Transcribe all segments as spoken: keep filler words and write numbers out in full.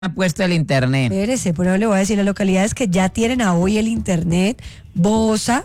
ha puesto el internet. Espérese, pero le voy a decir las localidades que ya tienen a hoy el internet: Bosa,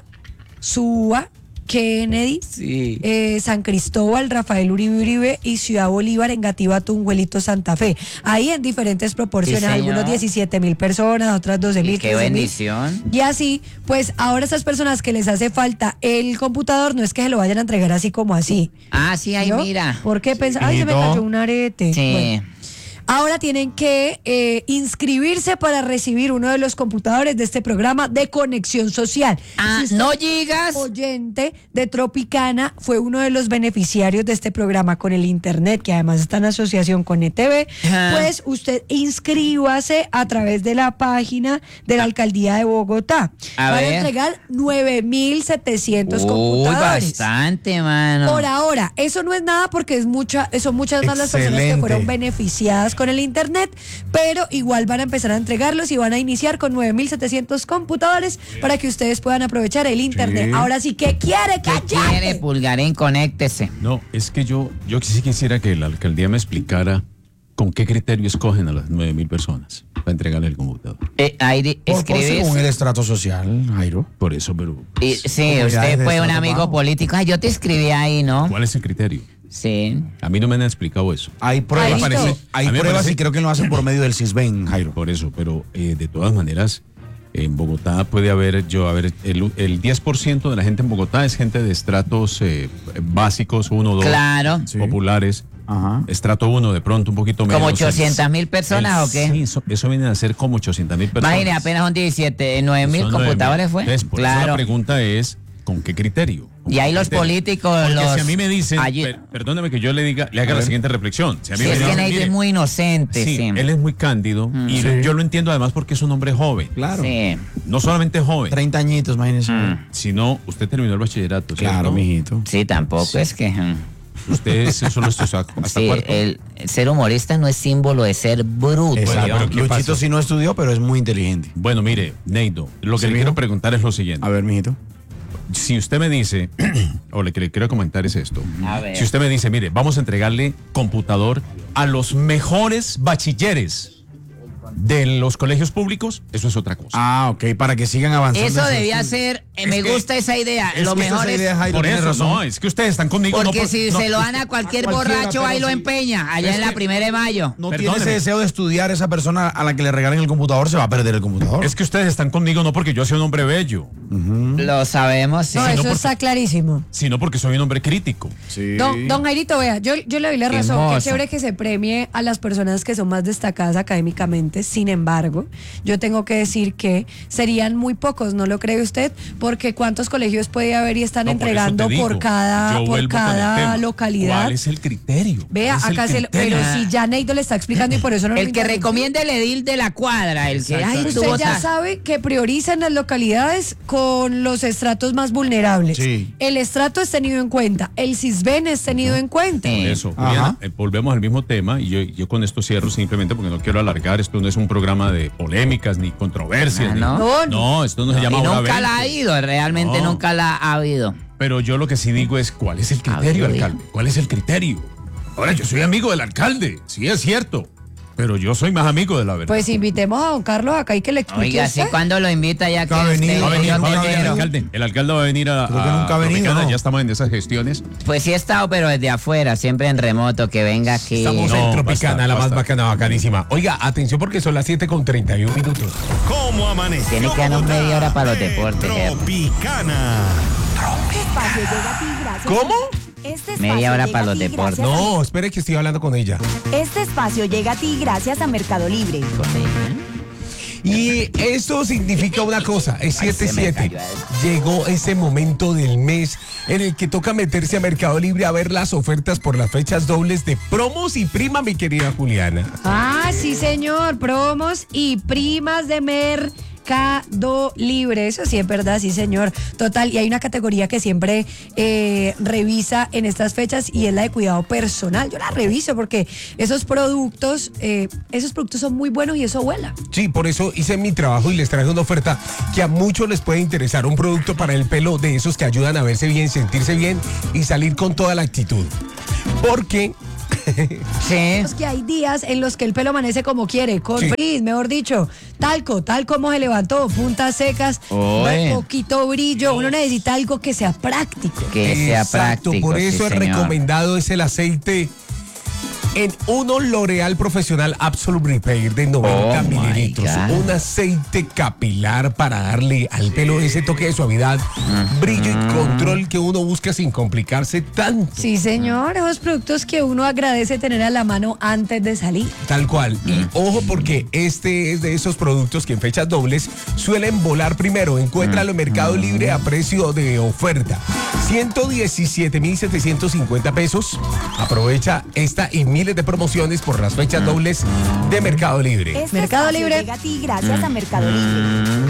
Suba, Kennedy, Sí. eh, San Cristóbal, Rafael Uribe Uribe y Ciudad Bolívar, Engativá, Tunguelito, Santa Fe. Ahí en diferentes proporciones, Sí, señor. algunos diecisiete mil personas, otras doce mil. Qué bendición. Y así, pues ahora esas personas que les hace falta el computador, no es que se lo vayan a entregar así como así. Ah, sí, ahí ¿Yo? mira. ¿Por qué pensar? Ay, se me cayó un arete. Sí. Bueno. Ahora tienen que eh, inscribirse para recibir uno de los computadores de este programa de conexión social. Ah, Si usted, no gigas. oyente de Tropicana, fue uno de los beneficiarios de este programa con el internet, que además está en asociación con E T V, Ajá. pues usted inscríbase a través de la página de la Alcaldía de Bogotá. A Van ver. a entregar nueve mil setecientos Uy, computadores. bastante, mano. Por ahora, eso no es nada porque es mucha, son muchas más las personas que Excelente. fueron beneficiadas con el internet, pero igual van a empezar a entregarlos y van a iniciar con nueve mil setecientos computadores para que ustedes puedan aprovechar el internet. Sí. Ahora sí, ¿qué quiere? ¿Qué quiere, ¡Cállate! Pulgarín? Conéctese. No, es que yo, yo sí quisiera que la alcaldía me explicara con qué criterio escogen a las nueve mil personas para entregarle el computador. Eh, ahí di- Por, por escribís. según el estrato social, Jairo. Por eso, pero Y, sí, Comunidades usted de fue un estrato amigo bajo. político. Ay, yo te escribí ahí, ¿no? ¿cuál es el criterio? Sí. A mí no me han explicado eso. Hay pruebas, Jairito. parece- hay A mí me pruebas parece- y creo que lo hacen por medio del CISBEN, Jairo. Por eso, pero eh, de todas maneras, en Bogotá puede haber, yo, a ver, el, el diez por ciento de la gente en Bogotá es gente de estratos eh, básicos, uno, dos, Claro. Sí. populares. Ajá. Estrato uno, de pronto un poquito menos. ¿Como ochocientas mil personas El- o qué? Sí, eso, eso viene a ser como ochocientas mil personas. Imagínate, apenas son diecisiete, nueve mil Son nueve computadores mil. fue. Entonces, por eso la Claro. pregunta es, ¿con qué criterio? ¿Con Y ahí qué los criterio? políticos, Porque los- si a mí me dicen, allí- per- perdóname que yo le diga, le haga la siguiente reflexión. Si a mí Sí, me es que dicen, Neide mire, es muy inocente, sí, sí. él es muy cándido y Sí. yo lo entiendo además porque es un hombre joven. Claro. Sí. No solamente joven, treinta añitos, imagínense. Mm. sino usted terminó el bachillerato, ¿cierto? Claro, mijito. Sí, tampoco es que... mm. Usted es solo esto, hasta Sí, cuarto. el, el ser humorista no es símbolo de ser bruto. Exacto. pero ¿qué Luchito pasó? sí no estudió, pero es muy inteligente. Bueno, mire, Neido, lo que Sí, le mijo. quiero preguntar es lo siguiente. A ver, mijito. Si usted me dice, o lo que le quiero comentar es esto. A ver. Si usted me dice, mire, vamos a entregarle computador a los mejores bachilleres de los colegios públicos, eso es otra cosa. Ah, ok, para que sigan avanzando. Eso en su debía estudio. ser, eh, Es me que- gusta esa idea, Es lo que esa mejor idea, es... Jairo, Por tiene eso, razón. no, es que ustedes están conmigo. Porque no por- si no, se lo dan a cualquier a cualquiera, borracho, pero ahí lo sí. empeña, allá Es en la que- primera de mayo. No Perdóneme. tiene ese deseo de estudiar, esa persona a la que le regalen el computador se va a perder el computador. Es que ustedes están conmigo no porque yo sea un hombre bello, Lo sabemos, sí. No, Sí, eso no, por- está clarísimo. sino porque soy un hombre crítico. Sí. Don, don Jairito, vea, yo, yo le doy la Qué razón, que hermoso. chévere que se premie a las personas que son más destacadas académicamente. Sin embargo, yo tengo que decir que serían muy pocos, ¿no lo cree usted? Porque ¿cuántos colegios puede haber y están No, por eso entregando te digo, por cada, yo por vuelvo con el cada tema. localidad? ¿Cuál es el criterio? Vea, ¿Cuál es el acá se lo, pero criterio? si ya Neido le está explicando y por eso no lo El que interrumpe. recomienda el edil de la cuadra, el que... Exacto. Ay, tú Usted ya votas. sabe que priorizan las localidades con los estratos más vulnerables. Sí. El estrato es tenido en cuenta, el CISBEN es tenido en cuenta. Sí. Eso, Ajá. Juliana, eh, volvemos al mismo tema y yo, yo con esto cierro simplemente porque no quiero alargar. Esto no es un programa de polémicas ni controversias. Ah, ni- ¿no? No, No, esto no se llama Y Hora nunca la ha veinte. habido, realmente No. nunca la ha habido. Pero yo lo que sí digo es, ¿cuál es el criterio, Habido, alcalde? ¿Cuál es el criterio? Ahora, yo soy amigo del alcalde, sí es cierto, pero yo soy más amigo de la verdad. Pues invitemos a don Carlos acá y que le explique. Oiga, ¿sí usted. cuando lo invita ya que Nunca ha esté venido, Va a venir, Dios va a venir el tetero? alcalde. El alcalde va a venir a, Creo que a nunca ha venido, Tropicana, ¿no? ya estamos en esas gestiones. Pues sí he estado, pero desde afuera, siempre en remoto, que venga aquí. Estamos No, en Tropicana, basta, la más basta. bacana, bacanísima. Oiga, atención porque son las siete con treinta y un minutos. ¿Cómo amaneció? Tiene que darnos Bogotá? media hora para los deportes, jefe. Tropicana. Espacio llega a ti gracias ¿Cómo? a- Este espacio Media hora llega para a los ti deportes. gracias a- No, espere que estoy hablando con ella. Este espacio llega a ti gracias a Mercado Libre. Y eso significa una cosa, es Ay, siete se me siete. cayó eso. Llegó ese momento del mes en el que toca meterse a Mercado Libre a ver las ofertas por las fechas dobles de promos y prima, mi querida Juliana. Ah, sí, señor. Promos y primas de Mercado Libre. Eso sí es verdad, sí, señor. Total. Y hay una categoría que siempre eh, revisa en estas fechas y es la de cuidado personal. Yo la reviso porque esos productos, eh, esos productos son muy buenos y eso vuela. Sí, por eso hice mi trabajo y les traje una oferta que a muchos les puede interesar. Un producto para el pelo de esos que ayudan a verse bien, sentirse bien y salir con toda la actitud. Porque Sí. Es que hay días en los que el pelo amanece como quiere, con Sí. frizz, mejor dicho, talco, tal como se levantó, puntas secas, Oye. un poquito brillo. Uno necesita algo que sea práctico. Que sea Exacto, práctico. por sí, eso el señor. recomendado es el aceite en uno L'Oreal Profesional Absolute Repair de noventa Oh, my mililitros. God. Un aceite capilar para darle al pelo ese toque de suavidad, brillo y control que uno busca sin complicarse tanto. Sí, señor, esos productos que uno agradece tener a la mano antes de salir. Tal cual. Y ojo porque este es de esos productos que en fechas dobles suelen volar primero. Encuéntralo en Mercado Libre a precio de oferta. ciento diecisiete mil setecientos cincuenta pesos. Aprovecha esta y miles de promociones por las fechas dobles de Mercado Libre. Este Mercado espacio Libre. llega a ti gracias a Mercado Libre.